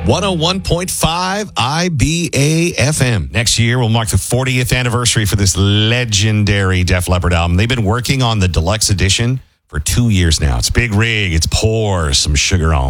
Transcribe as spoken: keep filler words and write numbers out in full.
one oh one point five I B A F M. Next year will mark the fortieth anniversary for this legendary Def Leppard album. They've been working on the deluxe edition for two years now. It's big rig, it's pour some sugar on.